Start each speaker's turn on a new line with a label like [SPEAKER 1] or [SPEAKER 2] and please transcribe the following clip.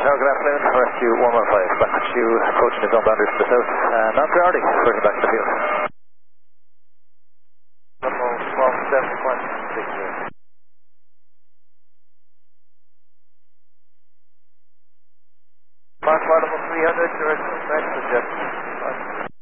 [SPEAKER 1] Tower, good afternoon. Rescue 115. Back to you, approaching the gun boundaries to the south. Non-priority, returning back to the field. Level 1270.60. Mark level 300, direction, right, suggestion.